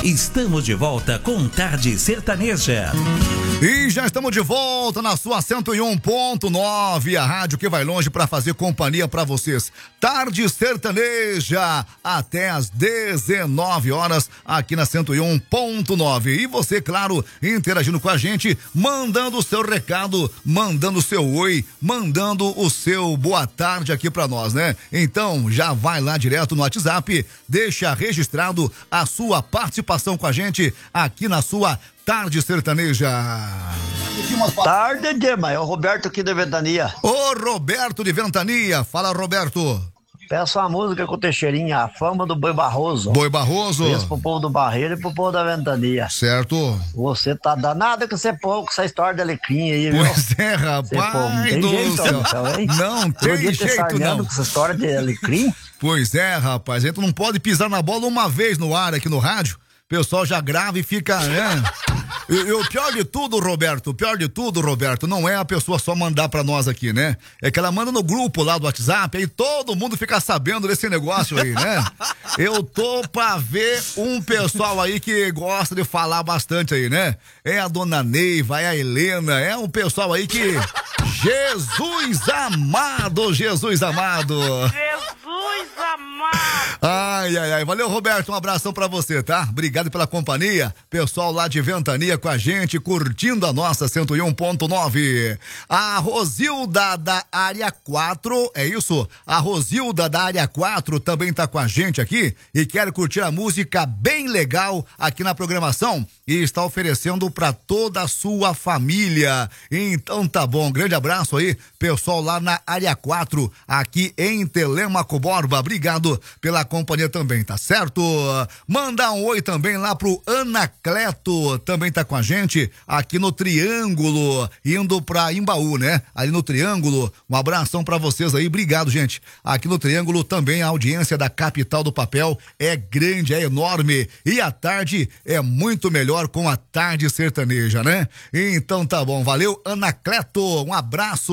Estamos de volta com Tarde Sertaneja. E já estamos de volta na sua 101.9, a rádio que vai longe para fazer companhia para vocês. Tarde Sertaneja, até às 19 horas, aqui na 101.9. E você, claro, interagindo com a gente, mandando o seu recado, mandando o seu oi, mandando o seu boa tarde aqui para nós, né? Então, já vai lá direto no WhatsApp, deixa registrado a sua participação com a gente aqui na sua Tarde Sertaneja. Tarde, Dema. É o Roberto aqui de Ventania. Ô, Roberto de Ventania. Fala, Roberto. Peço uma música com o Teixeirinha, A Fama do Boi Barroso. Boi Barroso. Isso pro povo do Barreiro e pro povo da Ventania. Certo. Você tá danado com você pouco, essa história de alecrim aí, viu? Pois é, rapaz do céu. Não tem jeito, não. Com essa história de alecrim? Pois é, rapaz. A gente não pode pisar na bola uma vez no ar aqui no rádio. O pessoal já grava e fica, né? E o pior de tudo, Roberto, não é a pessoa só mandar pra nós aqui, né? É que ela manda no grupo lá do WhatsApp, aí todo mundo fica sabendo desse negócio aí, né? Eu tô pra ver um pessoal aí que gosta de falar bastante aí, né? É a dona Neiva, é a Helena, é um pessoal aí que... Jesus amado! Jesus amado! Ai, valeu, Roberto, um abração pra você, tá? Obrigado pela companhia, pessoal lá de Ventania com a gente, curtindo a nossa 101.9. A Rosilda da área 4, é isso? A Rosilda da área 4 também tá com a gente aqui e quer curtir a música bem legal aqui na programação e está oferecendo pra toda a sua família. Então tá bom, grande abraço aí, pessoal lá na área 4, aqui em Telêmaco Borba. Obrigado pela companhia também, tá certo? Manda um oi também lá pro Anacleto, também tá com a gente aqui no Triângulo, indo pra Imbaú, né? Ali no Triângulo, um abração pra vocês aí, obrigado, gente. Aqui no Triângulo também a audiência da capital do papel é grande, é enorme e a tarde é muito melhor com a Tarde Sertaneja, né? Então tá bom, valeu, Anacleto, um abraço.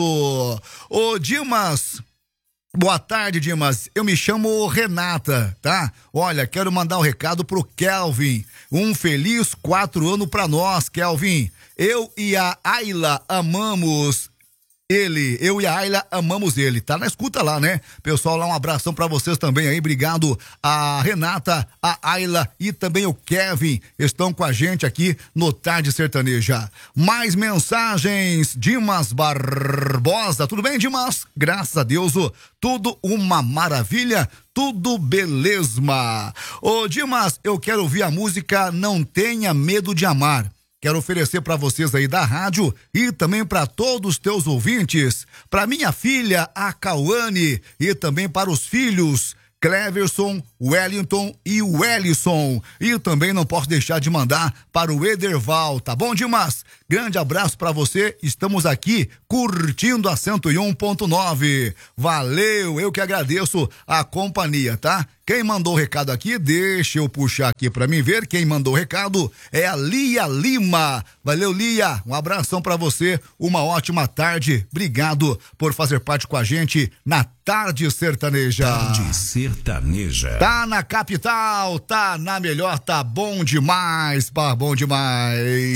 Ô, Dimas... Boa tarde, Dimas. Eu me chamo Renata, tá? Olha, quero mandar um recado pro Kelvin. Um feliz 4 anos pra nós, Kelvin. Eu e a Ayla amamos ele. Eu e a Ayla amamos ele. Tá na escuta lá, né? Pessoal, lá um abração pra vocês também aí. Obrigado a Renata, a Ayla e também o Kevin. Estão com a gente aqui no Tarde Sertaneja. Mais mensagens. Dimas Barbosa. Tudo bem, Dimas? Graças a Deus, tudo uma maravilha. Tudo beleza. Ô, Dimas, eu quero ouvir a música Não Tenha Medo de Amar. Quero oferecer para vocês aí da rádio e também para todos os teus ouvintes, para minha filha, a Cauane, e também para os filhos Cleverson, Wellington e Wellison. E também não posso deixar de mandar para o Ederval, tá bom, Dimas? Grande abraço para você, estamos aqui curtindo a 101.9. Valeu, eu que agradeço a companhia, tá? Quem mandou o recado aqui, deixa eu puxar aqui pra mim ver. Quem mandou o recado é a Lia Lima. Valeu, Lia. Um abração pra você. Uma ótima tarde. Obrigado por fazer parte com a gente na Tarde Sertaneja. Tarde Sertaneja. Tá na capital, tá na melhor, tá bom demais. Bom demais.